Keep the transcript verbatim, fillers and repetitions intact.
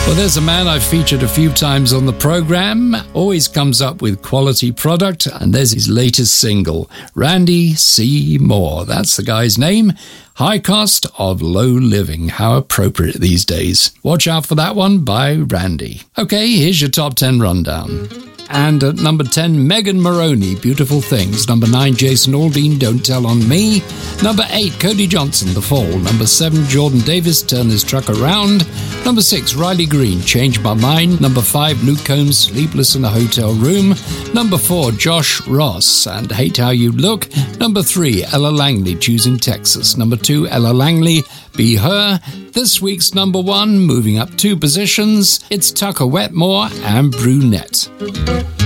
Well, there's a man I've featured a few times on the program, always comes up with quality product, and there's his latest single, Randy C. Moore. That's the guy's name. High Cost of Low Living. How appropriate these days. Watch out for that one by Randy. Okay, here's your top ten rundown. And at number ten, Megan Moroney, Beautiful Things. Number nine, Jason Aldean, Don't Tell on Me. Number eight, Cody Johnson, The Fall. Number seven, Jordan Davis, Turn This Truck Around. Number six, Riley Green, Change My Mind. Number five, Luke Combs, Sleepless in a Hotel Room. Number four, Josh Ross, and Hate How You Look. Number three, Ella Langley, Choosing Texas. Number two, Ella Langley, Be Her. This week's number one, moving up two positions, it's Tucker Wetmore and Brunette.